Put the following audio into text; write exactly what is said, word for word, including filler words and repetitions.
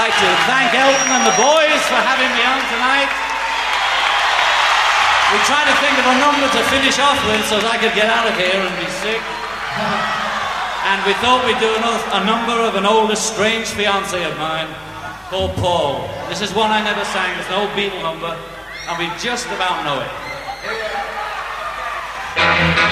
like to thank Elton and the boys for having me on tonight. We tried to think of a number to finish off with so that I could get out of here and be sick. And we thought we'd do another, a number of an old estranged fiancé of mine called Paul. This is one I never sang. It's an old Beatle number, and we just about know it.